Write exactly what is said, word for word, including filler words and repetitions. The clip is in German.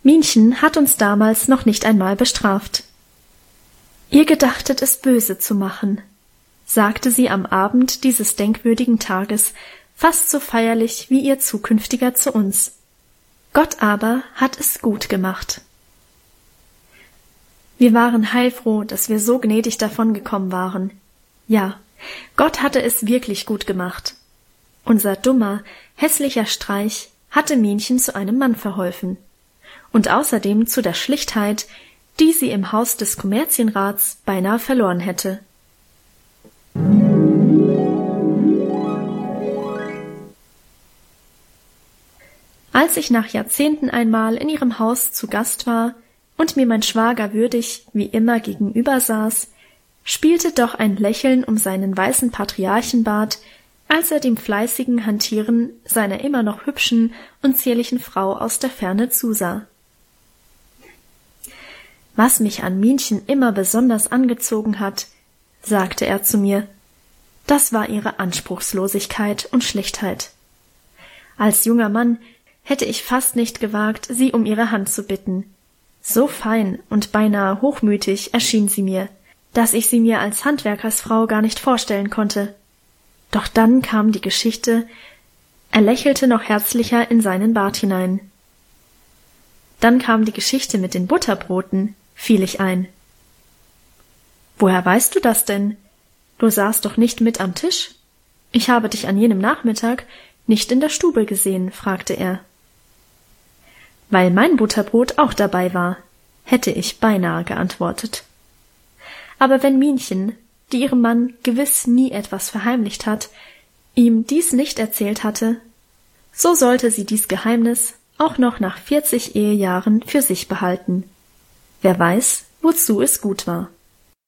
Minchen hat uns damals noch nicht einmal bestraft. »Ihr gedachtet es böse zu machen«, sagte sie am Abend dieses denkwürdigen Tages, fast so feierlich wie ihr Zukünftiger zu uns. »Gott aber hat es gut gemacht.« Wir waren heilfroh, dass wir so gnädig davongekommen waren. Ja, Gott hatte es wirklich gut gemacht. Unser dummer, hässlicher Streich hatte Minchen zu einem Mann verholfen. Und außerdem zu der Schlichtheit, die sie im Haus des Kommerzienrats beinahe verloren hätte. Als ich nach Jahrzehnten einmal in ihrem Haus zu Gast war und mir mein Schwager würdig wie immer gegenüber saß, spielte doch ein Lächeln um seinen weißen Patriarchenbart, als er dem fleißigen Hantieren seiner immer noch hübschen und zierlichen Frau aus der Ferne zusah. »Was mich an Minchen immer besonders angezogen hat«, sagte er zu mir, »das war ihre Anspruchslosigkeit und Schlichtheit. Als junger Mann hätte ich fast nicht gewagt, sie um ihre Hand zu bitten. So fein und beinahe hochmütig erschien sie mir, dass ich sie mir als Handwerkersfrau gar nicht vorstellen konnte. Doch dann kam die Geschichte«, er lächelte noch herzlicher in seinen Bart hinein. »Dann kam die Geschichte mit den Butterbroten«, fiel ich ein. »Woher weißt du das denn? Du saßt doch nicht mit am Tisch? Ich habe dich an jenem Nachmittag nicht in der Stube gesehen«, fragte er. »Weil mein Butterbrot auch dabei war«, hätte ich beinahe geantwortet. Aber wenn Minchen, die ihrem Mann gewiss nie etwas verheimlicht hat, ihm dies nicht erzählt hatte, so sollte sie dies Geheimnis auch noch nach vierzig Ehejahren für sich behalten. Wer weiß, wozu es gut war.